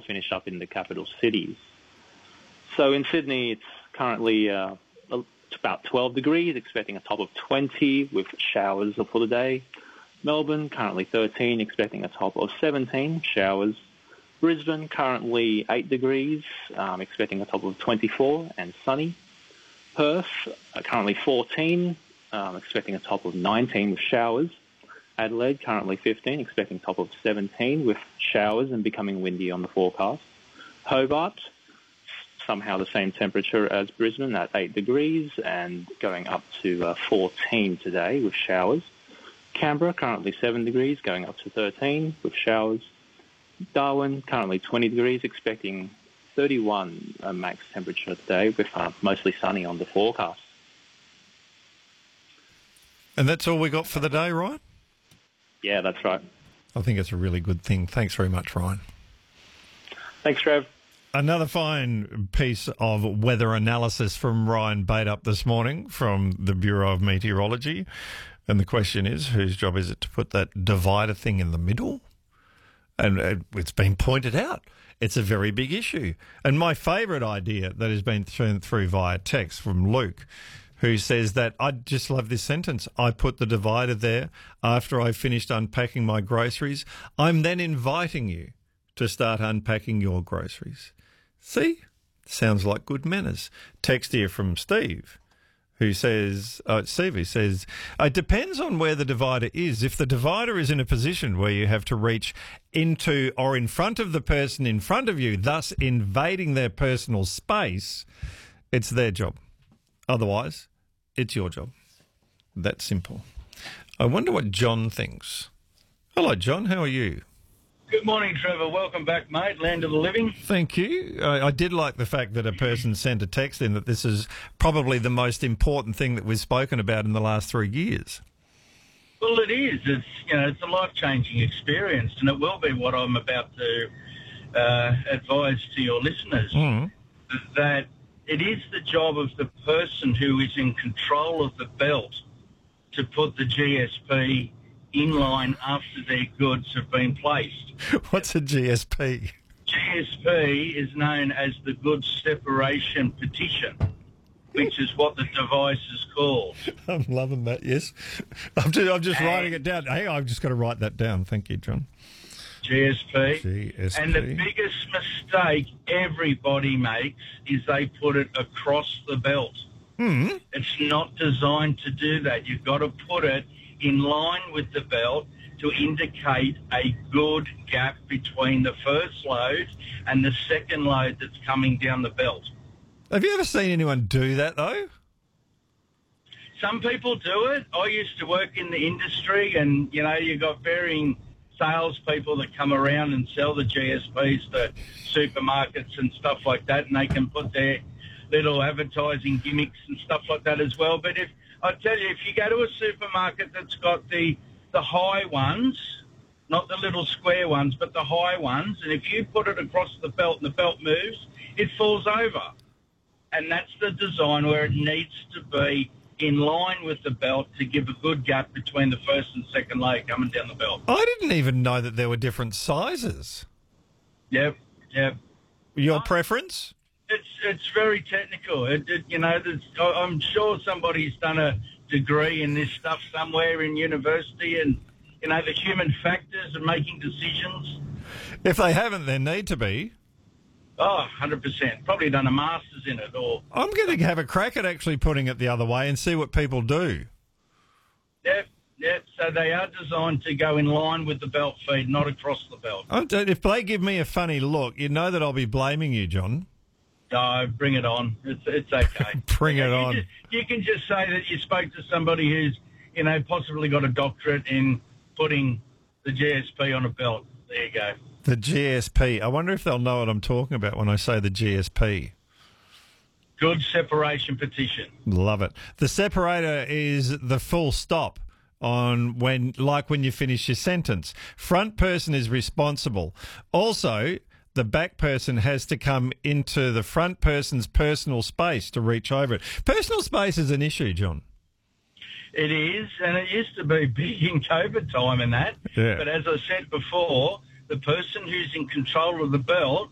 will finish up in the capital cities. So in Sydney, it's currently about 12 degrees, expecting a top of 20 with showers for the day. Melbourne, currently 13, expecting a top of 17, showers. Brisbane, currently 8 degrees, expecting a top of 24 and sunny. Perth, currently 14, expecting a top of 19 with showers. Adelaide, currently 15, expecting top of 17 with showers and becoming windy on the forecast. Hobart, somehow the same temperature as Brisbane at 8 degrees and going up to 14 today with showers. Canberra, currently 7 degrees, going up to 13 with showers. Darwin, currently 20 degrees, expecting 31 max temperature today with mostly sunny on the forecast. And that's all we got for the day, Ryan? Yeah, that's right. I think it's a really good thing. Thanks very much, Ryan. Thanks, Trev. Another fine piece of weather analysis from Ryan Bateup this morning from the Bureau of Meteorology. And the question is, whose job is it to put that divider thing in the middle? And it's been pointed out. It's a very big issue. And my favourite idea that has been thrown through via text from Luke, who says that, I just love this sentence, I put the divider there after I finished unpacking my groceries. I'm then inviting you to start unpacking your groceries. See? Sounds like good manners. Text here from Steve, who says, Stevie says, it depends on where the divider is. If the divider is in a position where you have to reach into or in front of the person in front of you, thus invading their personal space, it's their job. Otherwise, it's your job. That simple. I wonder what John thinks. Hello, John. How are you? Good morning, Trevor. Welcome back, mate. Land of the living. Thank you. I did like the fact that a person sent a text in that this is probably the most important thing that we've spoken about in the last 3 years. Well, it is. It's a life-changing experience, and it will be what I'm about to advise to your listeners, that it is the job of the person who is in control of the belt to put the GSP in line after their goods have been placed. What's a GSP? GSP is known as the Goods Separation Petition, which is what the device is called. I'm loving that, yes. I'm just writing it down. Hey, I've just got to write that down. Thank you, John. GSP. And the biggest mistake everybody makes is they put it across the belt. It's not designed to do that. You've got to put it in line with the belt to indicate a good gap between the first load and the second load that's coming down the belt. Have you ever seen anyone do that, though? Some people do it. I used to work in the industry, and, you got varying salespeople that come around and sell the GSPs to supermarkets and stuff like that, and they can put their little advertising gimmicks and stuff like that as well. But I tell you, if you go to a supermarket that's got the high ones, not the little square ones, but the high ones, and if you put it across the belt and the belt moves, it falls over. And that's the design where it needs to be in line with the belt to give a good gap between the first and second load coming down the belt. I didn't even know that there were different sizes. Yep. Your preference? It's very technical. I'm sure somebody's done a degree in this stuff somewhere in university, and the human factors of making decisions. If they haven't, there need to be. Oh, 100%. Probably done a master's in it, or I'm going to have a crack at actually putting it the other way and see what people do. Yep. So they are designed to go in line with the belt feed, not across the belt. If they give me a funny look, you know that I'll be blaming you, John. No, bring it on. It's okay. Bring it on. You can just say that you spoke to somebody who's, possibly got a doctorate in putting the GSP on a belt. There you go. The GSP. I wonder if they'll know what I'm talking about when I say the GSP. Good separation petition. Love it. The separator is the full stop on when you finish your sentence. Front person is responsible. Also, the back person has to come into the front person's personal space to reach over it. Personal space is an issue, John. It is, and it used to be big in COVID time and that. Yeah. But as I said before, the person who's in control of the belt